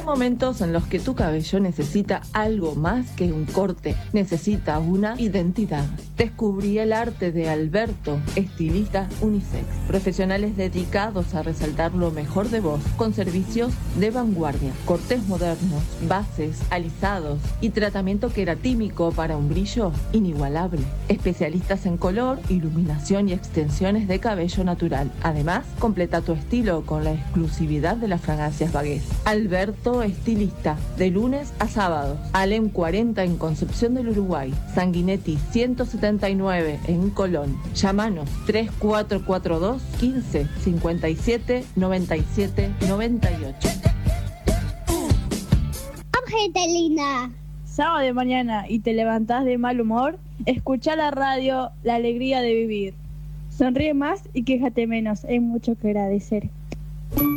Hay momentos en los que tu cabello necesita algo más que un corte, necesita una identidad. Descubrí el arte de Alberto, estilista unisex. Profesionales dedicados a resaltar lo mejor de vos, con servicios de vanguardia, cortes modernos, bases, alisados y tratamiento queratímico para un brillo inigualable. Especialistas en color, iluminación y extensiones de cabello natural. Además, completa tu estilo con la exclusividad de las fragancias Baguette. Alberto Estilista, de lunes a sábados. Alem 40 en Concepción del Uruguay. Sanguinetti 179 en Colón. Llámanos 3442 15 57 97 98. Angelina. Sábado de mañana y te levantás de mal humor, escucha la radio, la alegría de vivir. Sonríe más y quéjate menos, hay mucho que agradecer.